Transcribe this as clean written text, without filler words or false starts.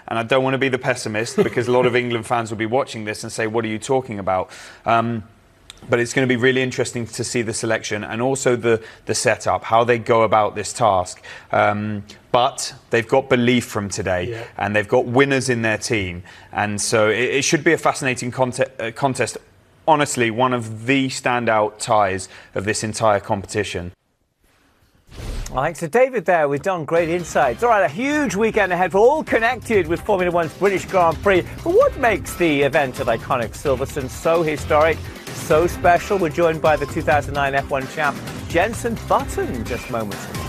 and I don't want to be the pessimist because a lot of England fans will be watching this and say, what are you talking about? But it's going to be really interesting to see the selection and also the setup, how they go about this task. But they've got belief from today, and they've got winners in their team. And so it should be a fascinating contest. Honestly, one of the standout ties of this entire competition. Thanks to David there with Don. Great insights. All right, a huge weekend ahead for all connected with Formula One's British Grand Prix. But what makes the event at iconic Silverstone so historic, so special? We're joined by the 2009 F1 champ, Jenson Button, just moments ago.